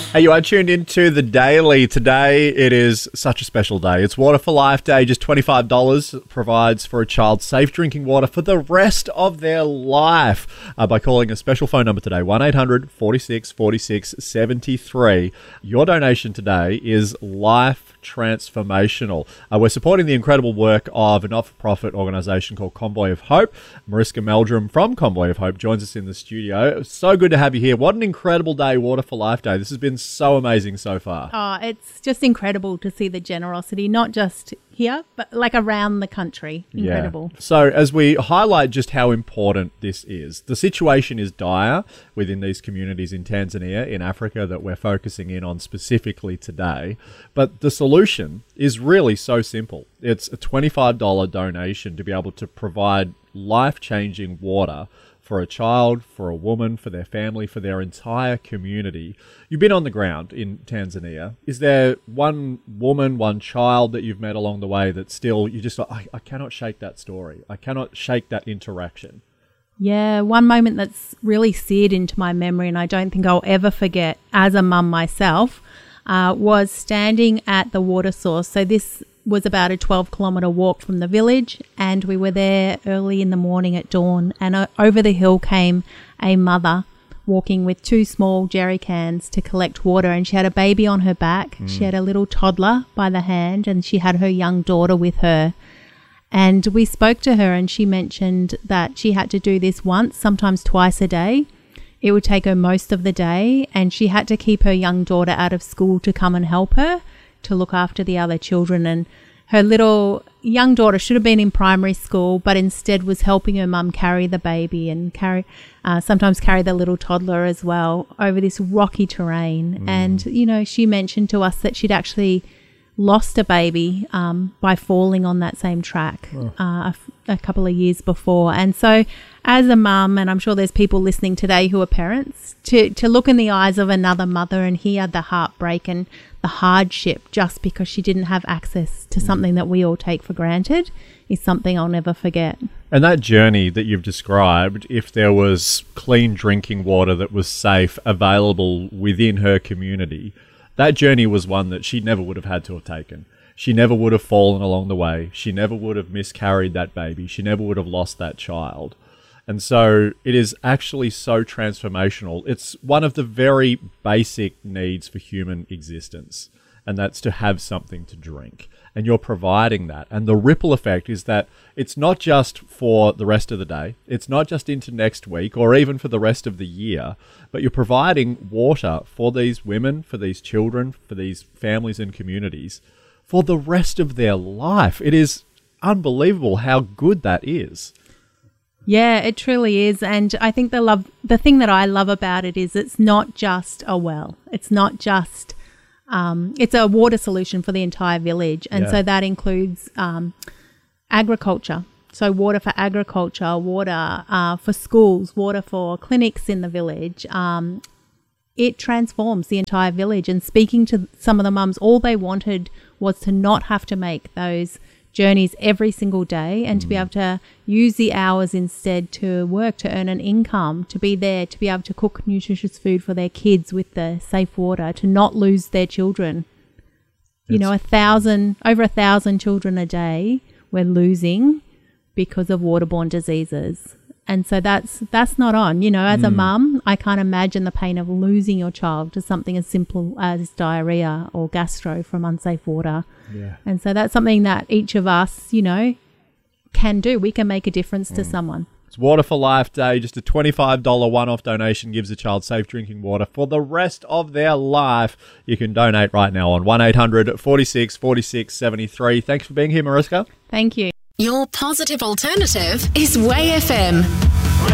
Hey, you are tuned into The Daily. Today, it is such a special day. It's Water for Life Day. Just $25 provides for a child safe drinking water for the rest of their life by calling a special phone number today, 1-800-46-46-73. Your donation today is life transformational. We're supporting the incredible work of a not-for-profit organisation called Convoy of Hope. Mariska Meldrum from Convoy of Hope joins us in the studio. So good to have you here. What an incredible day, Water for Life Day. This has been so amazing so far. Oh, it's just incredible to see the generosity, not just here, but like around the country. Incredible. Yeah. So as we highlight just how important this is, the situation is dire within these communities in Tanzania, in Africa, that we're focusing in on specifically today. But the solution is really so simple. It's a $25 donation to be able to provide life-changing water for a child, for a woman, for their family, for their entire community. You've been on the ground in Tanzania. Is there one woman, one child that you've met along the way that still, you just like, I cannot shake that story. I cannot shake that interaction. Yeah, one moment that's really seared into my memory and I don't think I'll ever forget as a mum myself was standing at the water source. So this was about a 12-kilometre walk from the village, and we were there early in the morning at dawn, and over the hill came a mother walking with two small jerry cans to collect water, and she had a baby on her back. She had a little toddler by the hand, and she had her young daughter with her. And we spoke to her, and she mentioned that she had to do this once, sometimes twice a day. It would take her most of the day, and she had to keep her young daughter out of school to come and help her to look after the other children. And her little young daughter should have been in primary school, but instead was helping her mum carry the baby and sometimes carry the little toddler as well over this rocky terrain. And, you know, she mentioned to us that she'd actually lost a baby by falling on that same track a couple of years before. And so as a mum, and I'm sure there's people listening today who are parents, to look in the eyes of another mother and hear the heartbreak and the hardship just because she didn't have access to something that we all take for granted is something I'll never forget. And that journey that you've described, if there was clean drinking water that was safe, available within her community, that journey was one that she never would have had to have taken. She never would have fallen along the way. She never would have miscarried that baby. She never would have lost that child. And so it is actually so transformational. It's one of the very basic needs for human existence, and that's to have something to drink. And you're providing that. And the ripple effect is that it's not just for the rest of the day. It's not just into next week or even for the rest of the year, but you're providing water for these women, for these children, for these families and communities for the rest of their life. It is unbelievable how good that is. Yeah, it truly is. And I think the thing that I love about it is it's not just a well. It's not just, it's a water solution for the entire village. And so that includes agriculture. So water for agriculture, water for schools, water for clinics in the village. It transforms the entire village. And speaking to some of the mums, all they wanted was to not have to make those journeys every single day and to be able to use the hours instead to work, to earn an income, to be there, to be able to cook nutritious food for their kids with the safe water, to not lose their children. You know, over 1,000 children a day we're losing because of waterborne diseases. And so that's not on. You know, as a mum, I can't imagine the pain of losing your child to something as simple as diarrhea or gastro from unsafe water. Yeah. And so that's something that each of us, you know, can do. We can make a difference to someone. It's Water for Life Day. Just a $25 one-off donation gives a child safe drinking water for the rest of their life. You can donate right now on 1-800-46-46-73. Thanks for being here, Mariska. Thank you. Your positive alternative is Way FM.